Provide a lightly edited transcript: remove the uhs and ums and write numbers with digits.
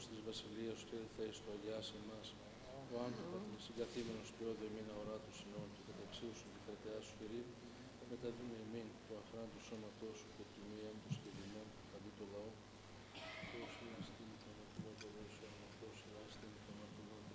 φως της βασιλείας σου, ήρθε εις το αγιάς εμάς. Ο άνθρωπο την συγκαθήμενος και όδιο εμήν αορά του συνών και καταξίου σου και κρατεά σου χειρή, μεταδίνει εμήν το αχράντου σώματό σου και του μη έμπτους και δημών του παντού το λαό,